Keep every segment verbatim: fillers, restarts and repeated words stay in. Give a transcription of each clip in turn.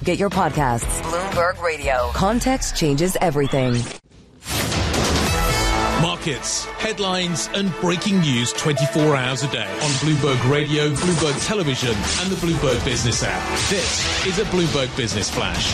get your podcasts. Bloomberg Radio. Context changes everything. Markets, headlines and breaking news twenty-four hours a day on Bloomberg Radio, Bloomberg Television and the Bloomberg Business app. This is a Bloomberg Business Flash.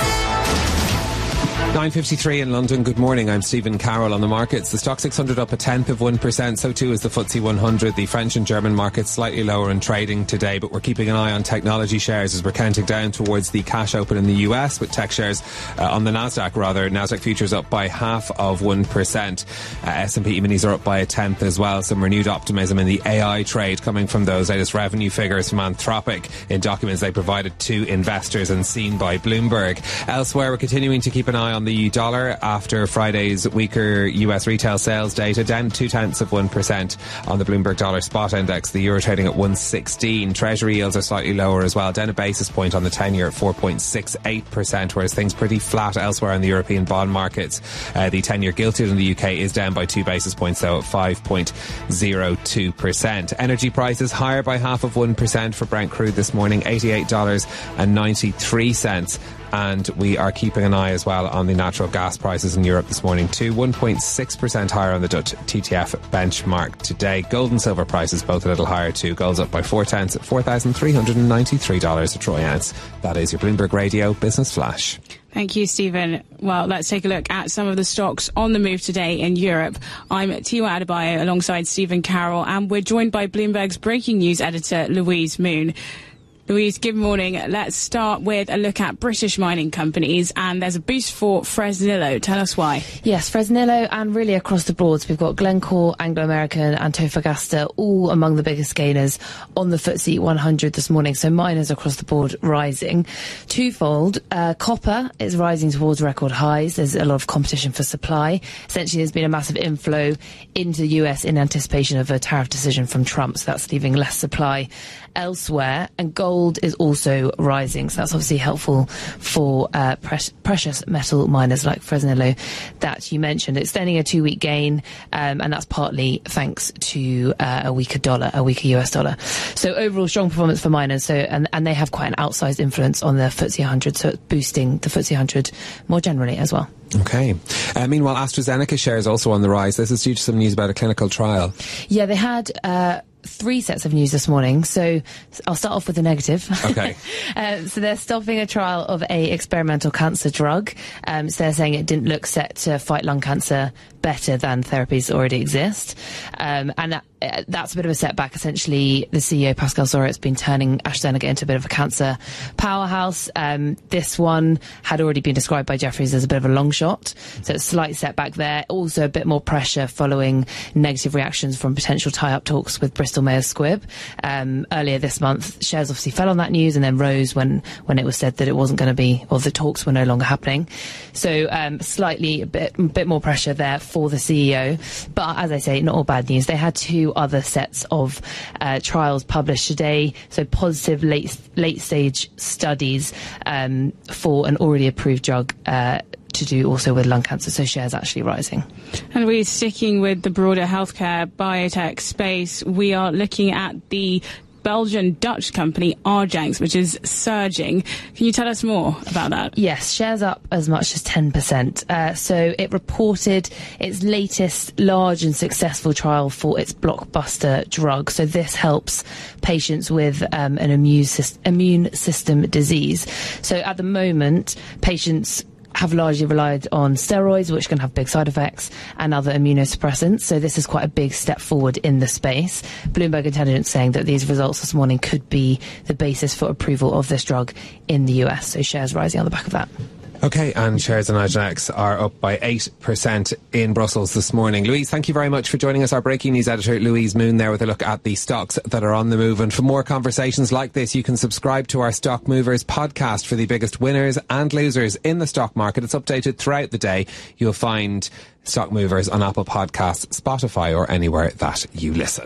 nine fifty-three in London. Good morning. I'm Stephen Carroll. On the markets, the stock six hundred up a tenth of one percent. So too is the F T S E one hundred. The French and German markets slightly lower in trading today, but we're keeping an eye on technology shares as we're counting down towards the cash open in the U S, with tech shares uh, on the Nasdaq rather. Nasdaq futures up by half of one percent. Uh, S and P E-minis are up by a tenth as well. Some renewed optimism in the A I trade coming from those latest revenue figures from Anthropic in documents they provided to investors and seen by Bloomberg. Elsewhere, we're continuing to keep an eye on the dollar after Friday's weaker U S retail sales data, down two tenths of one percent on the Bloomberg Dollar Spot Index. The euro trading at one sixteen. Treasury yields are slightly lower as well, down a basis point on the ten-year at four point six eight percent, whereas things pretty flat elsewhere in the European bond markets. Uh, the ten-year gilted in the U K is down by two basis points, though, at five point zero two percent. Energy prices higher by half of one percent for Brent crude this morning, eighty-eight dollars and ninety-three cents. And we are keeping an eye as well on the natural gas prices in Europe this morning too. one point six percent higher on the Dutch T T F benchmark today. Gold and silver prices both a little higher too. Gold's up by four tenths at four thousand three hundred ninety-three dollars a troy ounce. That is your Bloomberg Radio Business Flash. Thank you, Stephen. Well, let's take a look at some of the stocks on the move today in Europe. I'm Tiwa Adebayo alongside Stephen Carroll, and we're joined by Bloomberg's breaking news editor, Louise Moon. Louise, good morning. Let's start with a look at British mining companies, and there's a boost for Fresnillo. Tell us why. Yes, Fresnillo, and really across the board. So we've got Glencore, Anglo American, Antofagasta, all among the biggest gainers on the F T S E one hundred this morning. So miners across the board rising. Twofold, uh, copper is rising towards record highs. There's a lot of competition for supply. Essentially, there's been a massive inflow into the U S in anticipation of a tariff decision from Trump, so that's leaving less supply elsewhere. And gold is also rising, so that's obviously helpful for uh, pre- precious metal miners like Fresnillo that you mentioned. Extending a two-week gain, um, and that's partly thanks to uh, a weaker dollar, a weaker U S dollar. So overall, strong performance for miners. So and, and they have quite an outsized influence on the F T S E one hundred, so it's boosting the F T S E one hundred more generally as well. Okay. Uh, meanwhile, AstraZeneca shares also on the rise. This is due to some news about a clinical trial. Yeah, they had Uh, three sets of news this morning, so I'll start off with the negative. Okay. uh, so they're stopping a trial of a experimental cancer drug. Um, so they're saying it didn't look set to fight lung cancer better than therapies that already exist. Um, and that, uh, that's a bit of a setback. Essentially, the C E O, Pascal Soriot's been turning AstraZeneca into a bit of a cancer powerhouse. Um, this one had already been described by Jefferies as a bit of a long shot. So it's a slight setback there. Also a bit more pressure following negative reactions from potential tie-up talks with Bristol Myers Squibb. Um, earlier this month, shares obviously fell on that news and then rose when, when it was said that it wasn't going to be, or the talks were no longer happening. So um, slightly a bit, a bit more pressure there for the C E O. But as I say, not all bad news. They had two other sets of uh, trials published today. So positive late, late stage studies um, for an already approved drug uh, to do also with lung cancer, so shares actually rising. And we're sticking with the broader healthcare biotech space. We are looking at the Belgian-Dutch company Argenx, which is surging. Can you tell us more about that? Yes, shares up as much as ten percent. Uh, so it reported its latest large and successful trial for its blockbuster drug. So this helps patients with um, an immune, sy- immune system disease. So at the moment, patients have largely relied on steroids, which can have big side effects, and other immunosuppressants. So this is quite a big step forward in the space. Bloomberg Intelligence saying that these results this morning could be the basis for approval of this drug in the U S. So shares rising on the back of that. Okay, and shares in Argenx are up by eight percent in Brussels this morning. Louise, thank you very much for joining us. Our breaking news editor, Louise Moon, there with a look at the stocks that are on the move. And for more conversations like this, you can subscribe to our Stock Movers podcast for the biggest winners and losers in the stock market. It's updated throughout the day. You'll find Stock Movers on Apple Podcasts, Spotify, or anywhere that you listen.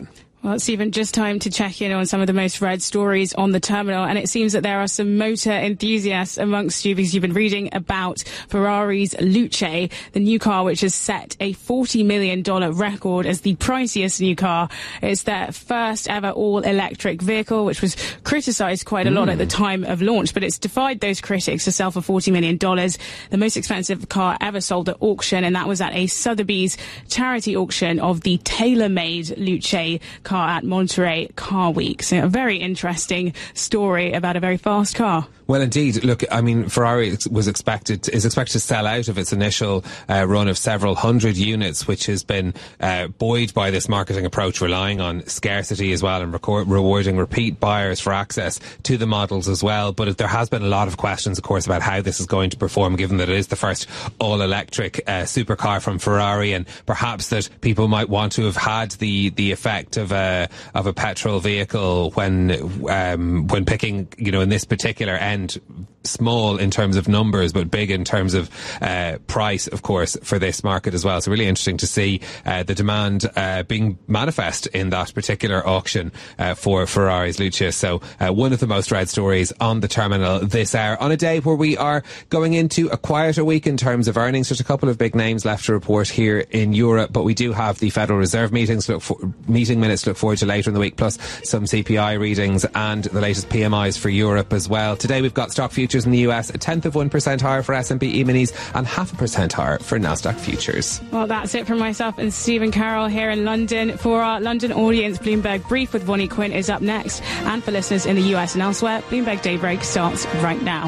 Well, Stephen, just time to check in on some of the most read stories on the terminal, and it seems that there are some motor enthusiasts amongst you because you've been reading about Ferrari's Luce, the new car which has set a forty million dollars record as the priciest new car. It's their first ever all-electric vehicle, which was criticised quite a lot mm. at the time of launch, but it's defied those critics to sell for forty million dollars, the most expensive car ever sold at auction, and that was at a Sotheby's charity auction of the tailor-made Luce car at Monterey Car Week. So a very interesting story about a very fast car. Well, indeed. Look, I mean, Ferrari was expected is expected to sell out of its initial uh, run of several hundred units, which has been uh, buoyed by this marketing approach, relying on scarcity as well and record, rewarding repeat buyers for access to the models as well. But there has been a lot of questions, of course, about how this is going to perform, given that it is the first all-electric uh, supercar from Ferrari, and perhaps that people might want to have had the the effect of a of a petrol vehicle when um, when picking, you know, in this particular end. Small in terms of numbers, but big in terms of uh, price, of course, for this market as well. So really interesting to see uh, the demand uh, being manifest in that particular auction uh, for Ferrari's Luce. So uh, one of the most read stories on the terminal this hour, on a day where we are going into a quieter week in terms of earnings. Just a couple of big names left to report here in Europe, but we do have the Federal Reserve meetings to look for, meeting minutes to look forward to later in the week, plus some C P I readings and the latest P M Is for Europe as well. Today we've got stock futures in the U S, a tenth of one percent higher for S and P E-minis and half a percent higher for Nasdaq futures. Well, that's it from myself and Stephen Carroll here in London. For our London audience, Bloomberg Brief with Vonnie Quinn is up next. And for listeners in the U S and elsewhere, Bloomberg Daybreak starts right now.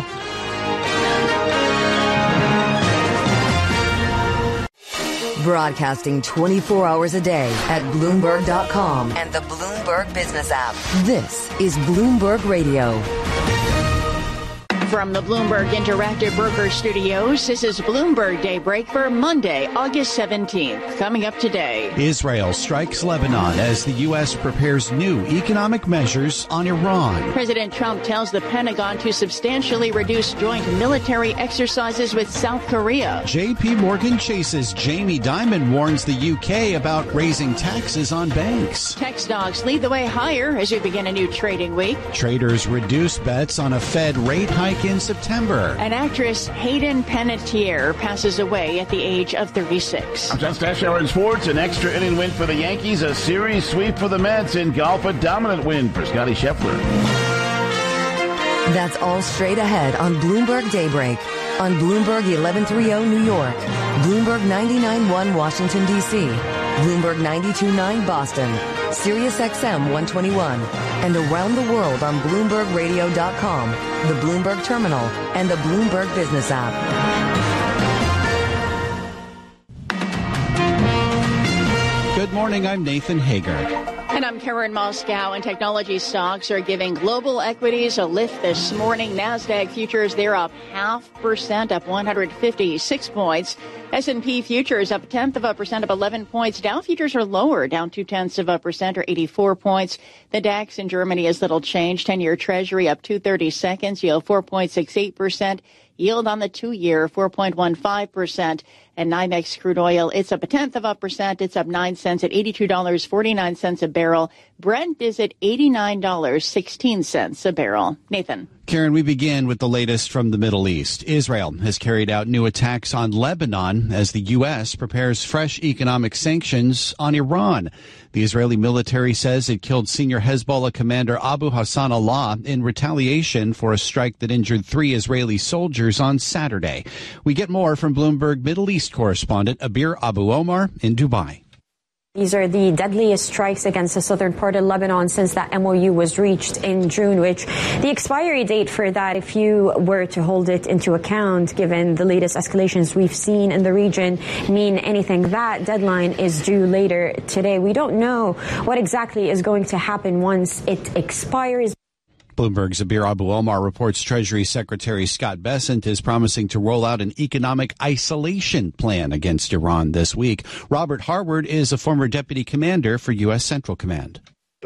Broadcasting twenty-four hours a day at Bloomberg dot com and the Bloomberg Business app. This is Bloomberg Radio. From the Bloomberg Interactive Broker Studios, this is Bloomberg Daybreak for Monday, August seventeenth. Coming up today. Israel strikes Lebanon as the U S prepares new economic measures on Iran. President Trump tells the Pentagon to substantially reduce joint military exercises with South Korea. J P Morgan Chase's Jamie Dimon warns the U K about raising taxes on banks. Tech stocks lead the way higher as we begin a new trading week. Traders reduce bets on a Fed rate hike in September. And actress Hayden Panettiere passes away at the age of thirty-six. Just Dash Hour in sports, an extra inning win for the Yankees, a series sweep for the Mets. In golf, a dominant win for Scottie Scheffler. That's all straight ahead on Bloomberg Daybreak. On Bloomberg eleven thirty New York, Bloomberg ninety-nine point one Washington, D C, Bloomberg ninety-two point nine Boston, Sirius X M one twenty-one, and around the world on Bloomberg Radio dot com, the Bloomberg Terminal, and the Bloomberg Business app. Good morning, I'm Nathan Hager. And I'm Karen Moscow, and technology stocks are giving global equities a lift this morning. NASDAQ futures, they're up half percent, up one hundred fifty-six points. S and P futures up a tenth of a percent, up eleven points. Dow futures are lower, down two tenths of a percent, or eighty-four points. The DAX in Germany is little change. ten-year Treasury up two thirty-seconds, yield four point six eight percent. Yield on the two-year, four point one five percent. And NYMEX crude oil, it's up a tenth of a percent. It's up nine cents at eighty-two dollars and forty-nine cents a barrel. Brent is at eighty-nine dollars and sixteen cents a barrel. Nathan. Karen, we begin with the latest from the Middle East. Israel has carried out new attacks on Lebanon as the U S prepares fresh economic sanctions on Iran. The Israeli military says it killed senior Hezbollah commander Abu Hassan Allah in retaliation for a strike that injured three Israeli soldiers on Saturday. We get more from Bloomberg Middle East correspondent Abir Abu Omar in Dubai. These are the deadliest strikes against the southern part of Lebanon since that M O U was reached in June, which the expiry date for that, if you were to hold it into account, given the latest escalations we've seen in the region, mean anything. That deadline is due later today. We don't know what exactly is going to happen once it expires. Bloomberg's Abir Abu Omar reports Treasury Secretary Scott Bessent is promising to roll out an economic isolation plan against Iran this week. Robert Harward is a former deputy commander for U S Central Command.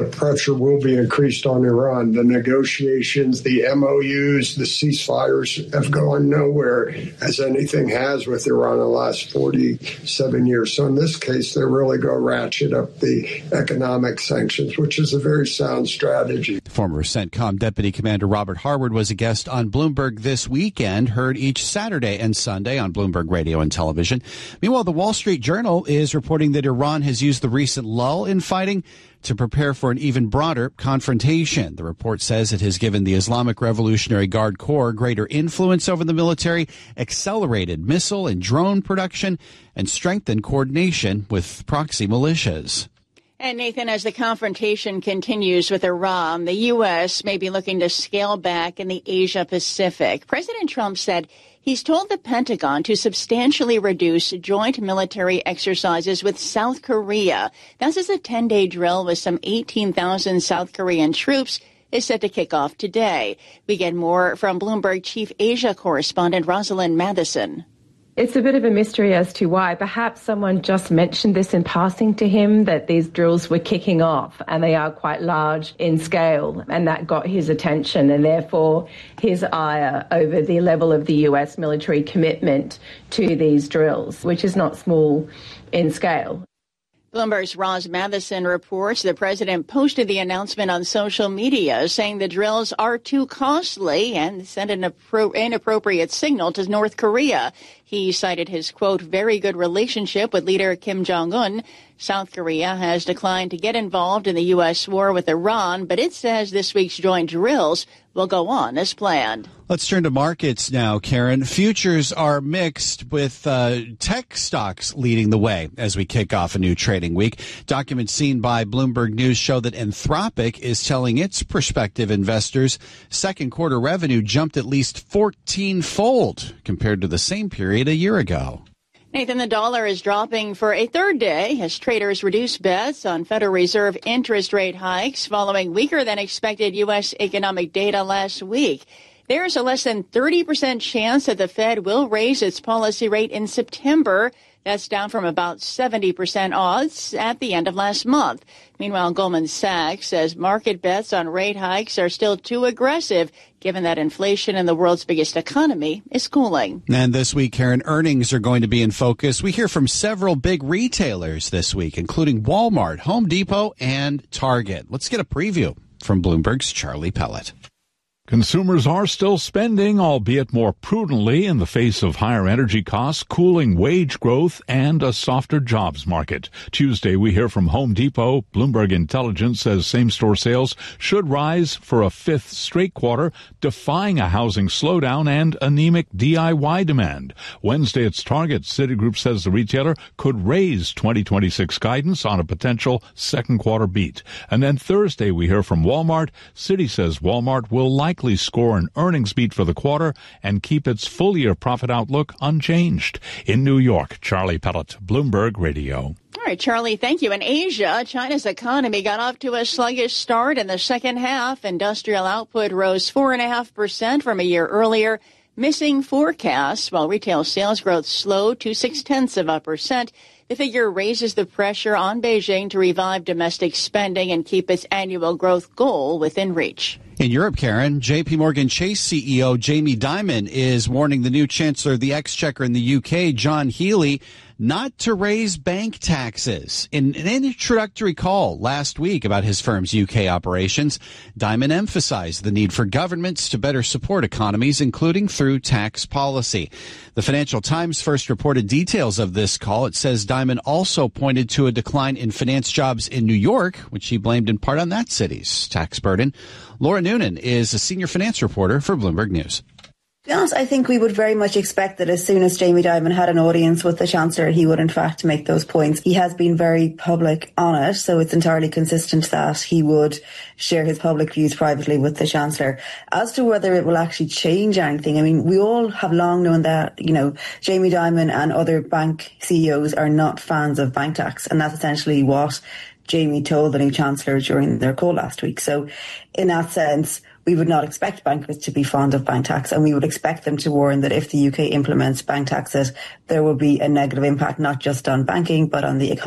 The pressure will be increased on Iran. The negotiations, the M O Us, the ceasefires have gone nowhere, as anything has with Iran in the last forty-seven years. So in this case, they really go ratchet up the economic sanctions, which is a very sound strategy. Former CENTCOM Deputy Commander Robert Harward was a guest on Bloomberg this weekend, heard each Saturday and Sunday on Bloomberg Radio and television. Meanwhile, the Wall Street Journal is reporting that Iran has used the recent lull in fighting to prepare for an even broader confrontation. The report says it has given the Islamic Revolutionary Guard Corps greater influence over the military, accelerated missile and drone production, and strengthened coordination with proxy militias. And Nathan, as the confrontation continues with Iran, the U S may be looking to scale back in the Asia Pacific. President Trump said he's told the Pentagon to substantially reduce joint military exercises with South Korea. That's as a ten-day drill with some eighteen thousand South Korean troops is set to kick off today. We get more from Bloomberg Chief Asia correspondent Rosalind Matheson. It's a bit of a mystery as to why. Perhaps someone just mentioned this in passing to him, that these drills were kicking off and they are quite large in scale, and that got his attention and therefore his ire over the level of the U S military commitment to these drills, which is not small in scale. Bloomberg's Roz Matheson reports the president posted the announcement on social media saying the drills are too costly and sent an appro- inappropriate signal to North Korea. He cited his, quote, very good relationship with leader Kim Jong-un. South Korea has declined to get involved in the U S war with Iran, but it says this week's joint drills will go on as planned. Let's turn to markets now, Karen. Futures are mixed, with uh, tech stocks leading the way as we kick off a new trading week. Documents seen by Bloomberg News show that Anthropic is telling its prospective investors second quarter revenue jumped at least fourteen-fold compared to the same period a year ago. Nathan, the dollar is dropping for a third day as traders reduce bets on Federal Reserve interest rate hikes following weaker than expected U S economic data last week. There is a less than thirty percent chance that the Fed will raise its policy rate in September. That's down from about seventy percent odds at the end of last month. Meanwhile, Goldman Sachs says market bets on rate hikes are still too aggressive, given that inflation in the world's biggest economy is cooling. And this week, Karen, earnings are going to be in focus. We hear from several big retailers this week, including Walmart, Home Depot, and Target. Let's get a preview from Bloomberg's Charlie Pellet. Consumers are still spending, albeit more prudently, in the face of higher energy costs, cooling wage growth, and a softer jobs market. Tuesday, we hear from Home Depot. Bloomberg Intelligence says same-store sales should rise for a fifth straight quarter, defying a housing slowdown and anemic D I Y demand. Wednesday, it's Target. Citigroup says the retailer could raise twenty twenty-six guidance on a potential second quarter beat. And then Thursday, we hear from Walmart. Citi says Walmart will likely score an earnings beat for the quarter and keep its full-year profit outlook unchanged. In New York, Charlie Pellet, Bloomberg Radio. All right, Charlie, thank you. In Asia, China's economy got off to a sluggish start in the second half. Industrial output rose four point five percent from a year earlier, missing forecasts, while retail sales growth slowed to six-tenths of a percent. The figure raises the pressure on Beijing to revive domestic spending and keep its annual growth goal within reach. In Europe, Karen, J P Morgan Chase C E O Jamie Dimon is warning the new Chancellor of the Exchequer in the U K, John Healey, not to raise bank taxes. In an introductory call last week about his firm's U K operations, Dimon emphasized the need for governments to better support economies, including through tax policy. The Financial Times first reported details of this call. It says Dimon also pointed to a decline in finance jobs in New York, which he blamed in part on that city's tax burden. Laura Noonan is a senior finance reporter for Bloomberg News. To be honest, I think we would very much expect that as soon as Jamie Dimon had an audience with the Chancellor, he would in fact make those points. He has been very public on it, so it's entirely consistent that he would share his public views privately with the Chancellor. As to whether it will actually change anything, I mean, we all have long known that, you know, Jamie Dimon and other bank C E Os are not fans of bank tax, and that's essentially what Jamie told the new Chancellor during their call last week. So in that sense, we would not expect bankers to be fond of bank tax, and we would expect them to warn that if the U K implements bank taxes, there will be a negative impact not just on banking but on the economy.